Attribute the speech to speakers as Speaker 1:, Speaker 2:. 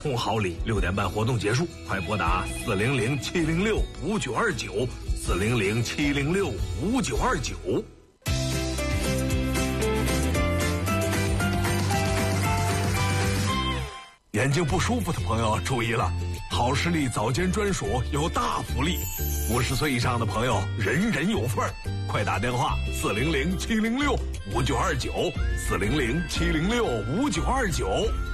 Speaker 1: 充好礼，6点半活动结束，快拨打400-706-5929，400-706-5929。眼睛不舒服的朋友注意了，好视力早间专属有大福利，50岁以上的朋友人人有份儿，快打电话400-706-5929，400-706-5929。